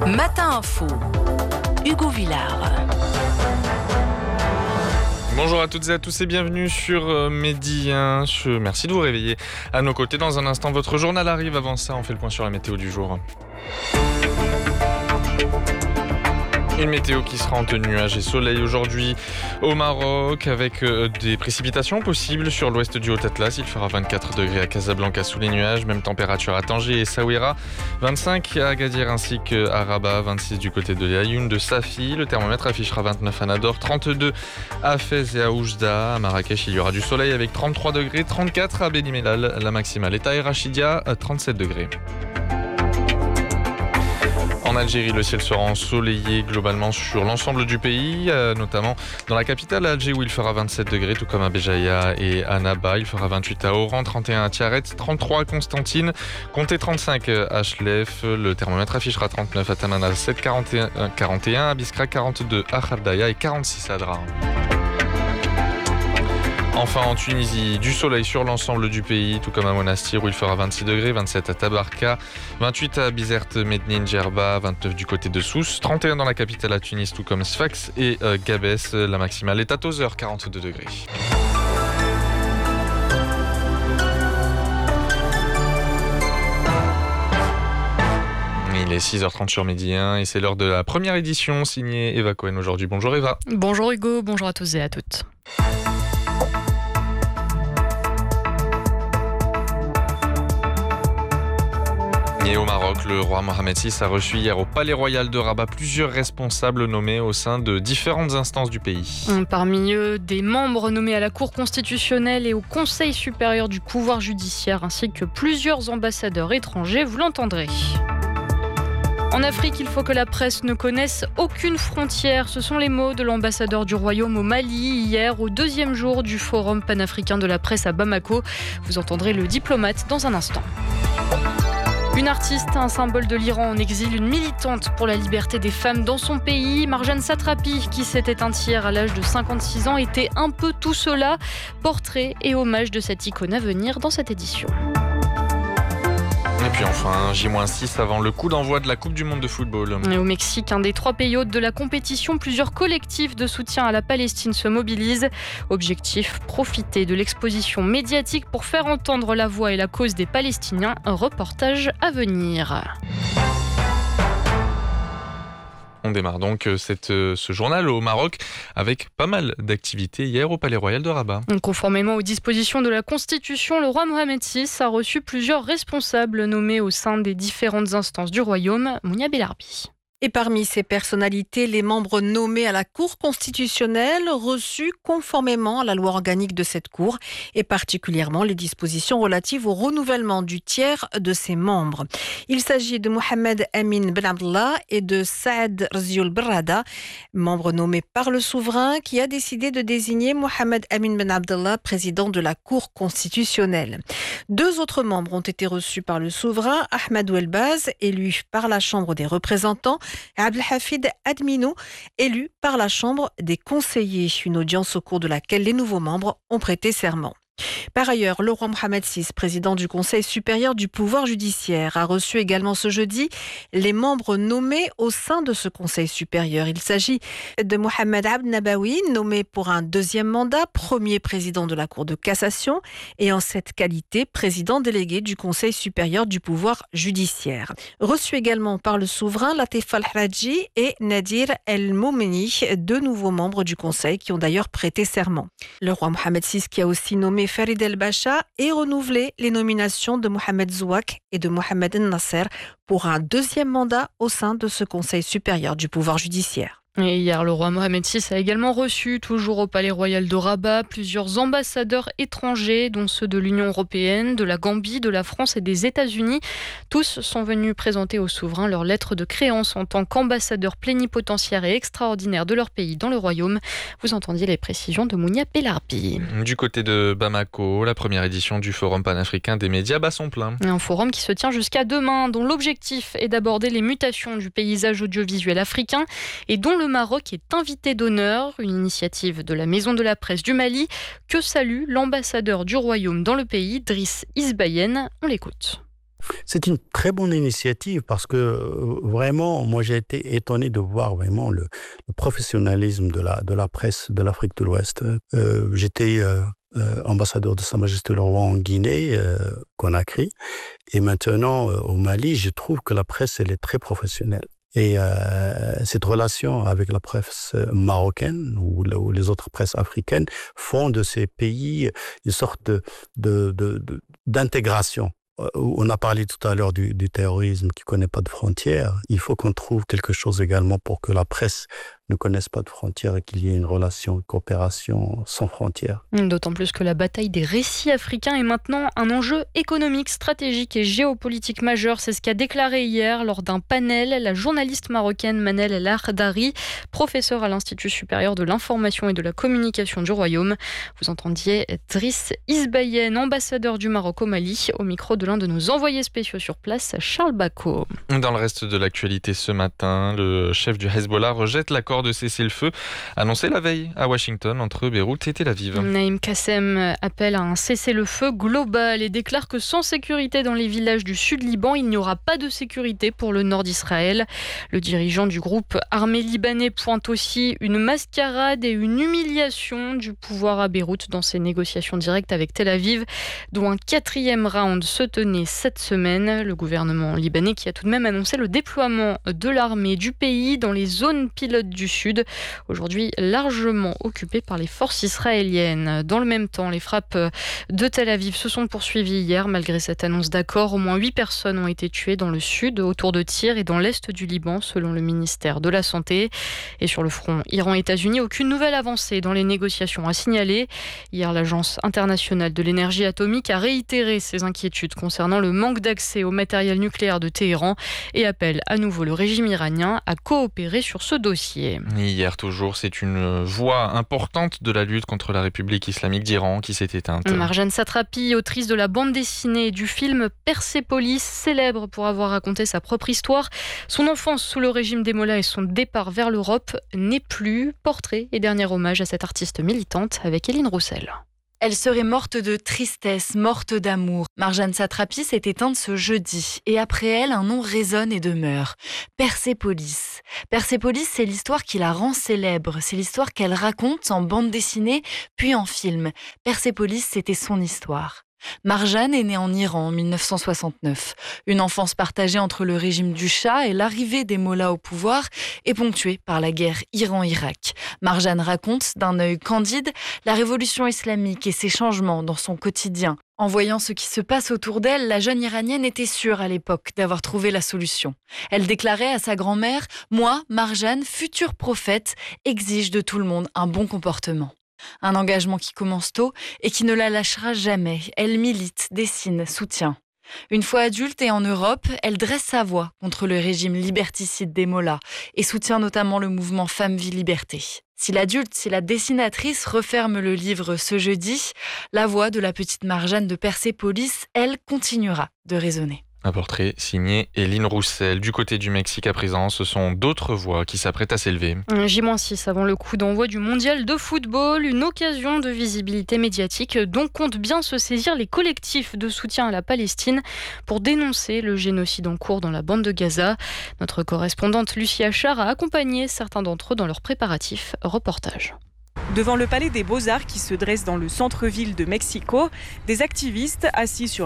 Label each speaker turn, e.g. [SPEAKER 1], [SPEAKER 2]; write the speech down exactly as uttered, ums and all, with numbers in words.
[SPEAKER 1] Matin Info, Hugo Villard.
[SPEAKER 2] Bonjour à toutes et à tous et bienvenue sur Midi un. Merci de vous réveiller à nos côtés. Dans un instant, votre journal arrive. Avant ça, on fait le point sur la météo du jour. Une météo qui sera entre nuages et soleil aujourd'hui au Maroc avec des précipitations possibles sur l'ouest du Haut-Atlas. Il fera vingt-quatre degrés à Casablanca sous les nuages, même température à Tanger et Essaouira, vingt-cinq à Agadir ainsi qu'à Rabat, vingt-six du côté de Laayoune, de Safi. Le thermomètre affichera vingt-neuf à Nador, trente-deux à Fès et à Oujda. À Marrakech, il y aura du soleil avec trente-trois degrés, trente-quatre à Beni Mellal. La maximale est à El Rachidia, trente-sept degrés. En Algérie, le ciel sera ensoleillé globalement sur l'ensemble du pays, euh, notamment dans la capitale Alger où il fera vingt-sept degrés, tout comme à Béjaïa et à Naba. Il fera vingt-huit à Oran, trente et un à Tiaret, trente-trois à Constantine, comptez trente-cinq à Chlef. Le thermomètre affichera trente-neuf à Tamanrasset, quarante et un, quarante et un à Biskra, quarante-deux à Khardaïa et quarante-six à Adrar. Enfin en Tunisie, du soleil sur l'ensemble du pays, tout comme à Monastir où il fera vingt-six degrés, vingt-sept à Tabarka, vingt-huit à Bizerte, Mednin, Djerba, vingt-neuf du côté de Sousse, trente et un dans la capitale à Tunis, tout comme Sfax et euh, Gabès. La maximale est à Tozeur, quarante-deux degrés. Il est six heures trente sur Midi un et c'est l'heure de la première édition signée Eva Cohen aujourd'hui. Bonjour Eva.
[SPEAKER 3] Bonjour Hugo, bonjour à tous et à toutes.
[SPEAKER 2] Et au Maroc, le roi Mohamed six a reçu hier au Palais Royal de Rabat plusieurs responsables nommés au sein de différentes instances du pays.
[SPEAKER 3] Parmi eux, des membres nommés à la Cour constitutionnelle et au Conseil supérieur du pouvoir judiciaire, ainsi que plusieurs ambassadeurs étrangers, vous l'entendrez. En Afrique, il faut que la presse ne connaisse aucune frontière. Ce sont les mots de l'ambassadeur du Royaume au Mali hier, au deuxième jour du Forum panafricain de la presse à Bamako. Vous entendrez le diplomate dans un instant. Une artiste, un symbole de l'Iran en exil, une militante pour la liberté des femmes dans son pays. Marjane Satrapi, qui s'est éteinte hier à l'âge de cinquante-six ans, était un peu tout cela. Portrait et hommage de cette icône à venir dans cette édition.
[SPEAKER 2] Et puis enfin, J six avant le coup d'envoi de la Coupe du Monde de football.
[SPEAKER 3] Et au Mexique, un des trois pays hôtes de la compétition, plusieurs collectifs de soutien à la Palestine se mobilisent. Objectif, profiter de l'exposition médiatique pour faire entendre la voix et la cause des Palestiniens. Un reportage à venir.
[SPEAKER 2] On démarre donc cette, ce journal au Maroc avec pas mal d'activités hier au Palais Royal de Rabat.
[SPEAKER 3] Conformément aux dispositions de la Constitution, le roi Mohamed six a reçu plusieurs responsables nommés au sein des différentes instances du royaume. Mounia Belarbi.
[SPEAKER 4] Et parmi ces personnalités, les membres nommés à la Cour constitutionnelle reçus conformément à la loi organique de cette Cour et particulièrement les dispositions relatives au renouvellement du tiers de ses membres. Il s'agit de Mohamed Amin Ben Abdallah et de Saad Rzioul Berrada, membres nommés par le souverain qui a décidé de désigner Mohamed Amin Ben Abdallah président de la Cour constitutionnelle. Deux autres membres ont été reçus par le souverain, Ahmed Ouelbaz, élu par la Chambre des représentants, Abdelhafid Adminou, élu par la Chambre des conseillers, une audience au cours de laquelle les nouveaux membres ont prêté serment. Par ailleurs, le roi Mohamed six, président du Conseil supérieur du pouvoir judiciaire, a reçu également ce jeudi les membres nommés au sein de ce Conseil supérieur. Il s'agit de Mohamed Abd Nabawi, nommé pour un deuxième mandat, premier président de la Cour de cassation et en cette qualité, président délégué du Conseil supérieur du pouvoir judiciaire. Reçu également par le souverain Latif Al-Haraji et Nadir El-Moumeni, deux nouveaux membres du Conseil qui ont d'ailleurs prêté serment. Le roi Mohamed six qui a aussi nommé Farid El-Bacha et renouvelé les nominations de Mohamed Zouak et de Mohamed El-Nasser pour un deuxième mandat au sein de ce Conseil supérieur du pouvoir judiciaire.
[SPEAKER 3] Et hier, le roi Mohamed six a également reçu, toujours au Palais Royal de Rabat, plusieurs ambassadeurs étrangers, dont ceux de l'Union européenne, de la Gambie, de la France et des États-Unis. Tous sont venus présenter au souverain leur lettre de créance en tant qu'ambassadeurs plénipotentiaires et extraordinaires de leur pays dans le royaume. Vous entendiez les précisions de Mounia Belarbi.
[SPEAKER 2] Du côté de Bamako, la première édition du Forum panafricain des médias bat son plein.
[SPEAKER 3] Un forum qui se tient jusqu'à demain, dont l'objectif est d'aborder les mutations du paysage audiovisuel africain et dont le Maroc est invité d'honneur, une initiative de la Maison de la Presse du Mali que salue l'ambassadeur du Royaume dans le pays, Driss Isbayen. On l'écoute.
[SPEAKER 5] C'est une très bonne initiative parce que euh, vraiment, moi j'ai été étonné de voir vraiment le, le professionnalisme de la, de la presse de l'Afrique de l'Ouest. Euh, j'étais euh, euh, ambassadeur de Sa Majesté le Roi en Guinée, euh, Conakry, et maintenant euh, au Mali, je trouve que la presse elle est très professionnelle. Et euh, cette relation avec la presse marocaine ou, ou les autres presses africaines font de ces pays une sorte de, de, de, de, d'intégration. On a parlé tout à l'heure du, du terrorisme qui ne connaît pas de frontières. Il faut qu'on trouve quelque chose également pour que la presse ne connaisse pas de frontières et qu'il y ait une relation, une coopération sans frontières.
[SPEAKER 3] D'autant plus que la bataille des récits africains est maintenant un enjeu économique, stratégique et géopolitique majeur. C'est ce qu'a déclaré hier lors d'un panel la journaliste marocaine Manel El Ardari, professeure à l'Institut supérieur de l'information et de la communication du Royaume. Vous entendiez Driss Isbayen, ambassadeur du Maroc au Mali, au micro de l'un de nos envoyés spéciaux sur place, Charles Bacot.
[SPEAKER 2] Dans le reste de l'actualité ce matin, le chef du Hezbollah rejette l'accord de cessez-le-feu annoncé la veille à Washington entre Beyrouth et Tel Aviv.
[SPEAKER 3] Naïm Kassem appelle à un cessez-le-feu global et déclare que sans sécurité dans les villages du sud Liban, il n'y aura pas de sécurité pour le nord d'Israël. Le dirigeant du groupe armé libanais pointe aussi une mascarade et une humiliation du pouvoir à Beyrouth dans ses négociations directes avec Tel Aviv, dont un quatrième round se tenait cette semaine. Le gouvernement libanais qui a tout de même annoncé le déploiement de l'armée du pays dans les zones pilotes du Sud, aujourd'hui largement occupée par les forces israéliennes. Dans le même temps, les frappes de Tel Aviv se sont poursuivies hier. Malgré cette annonce d'accord, au moins huit personnes ont été tuées dans le sud, autour de Tyr et dans l'est du Liban, selon le ministère de la Santé. Et sur le front Iran-États-Unis, aucune nouvelle avancée dans les négociations à signaler. Hier, l'Agence internationale de l'énergie atomique a réitéré ses inquiétudes concernant le manque d'accès au matériel nucléaire de Téhéran et appelle à nouveau le régime iranien à coopérer sur ce dossier.
[SPEAKER 2] Hier toujours, c'est une voix importante de la lutte contre la République islamique d'Iran qui s'est éteinte.
[SPEAKER 3] Marjane Satrapi, autrice de la bande dessinée et du film Persépolis, célèbre pour avoir raconté sa propre histoire, son enfance sous le régime des Mollahs et son départ vers l'Europe, n'est plus. Portrait et dernier hommage à cette artiste militante avec Éline Roussel.
[SPEAKER 6] Elle serait morte de tristesse, morte d'amour. Marjane Satrapi s'est éteinte ce jeudi. Et après elle, un nom résonne et demeure. Persépolis. Persépolis, c'est l'histoire qui la rend célèbre. C'est l'histoire qu'elle raconte en bande dessinée, puis en film. Persépolis, c'était son histoire. Marjane est née en Iran en mille neuf cent soixante-neuf. Une enfance partagée entre le régime du Shah et l'arrivée des Mollahs au pouvoir est ponctuée par la guerre Iran-Irak. Marjane raconte d'un œil candide la révolution islamique et ses changements dans son quotidien. En voyant ce qui se passe autour d'elle, la jeune Iranienne était sûre à l'époque d'avoir trouvé la solution. Elle déclarait à sa grand-mère « Moi, Marjane, future prophète, exige de tout le monde un bon comportement ». Un engagement qui commence tôt et qui ne la lâchera jamais. Elle milite, dessine, soutient. Une fois adulte et en Europe, elle dresse sa voix contre le régime liberticide des Mollahs et soutient notamment le mouvement Femmes, Vie, Liberté. Si l'adulte, si la dessinatrice referme le livre ce jeudi, la voix de la petite Marjane de Persépolis, elle, continuera de résonner.
[SPEAKER 2] Un portrait signé Éline Roussel. Du côté du Mexique à présent, ce sont d'autres voix qui s'apprêtent à s'élever.
[SPEAKER 3] J six avant le coup d'envoi du mondial de football, une occasion de visibilité médiatique dont comptent bien se saisir les collectifs de soutien à la Palestine pour dénoncer le génocide en cours dans la bande de Gaza. Notre correspondante Lucie Achard a accompagné certains d'entre eux dans leurs préparatifs. Reportage.
[SPEAKER 7] Devant le palais des Beaux-Arts qui se dresse dans le centre-ville de Mexico, des activistes assis sur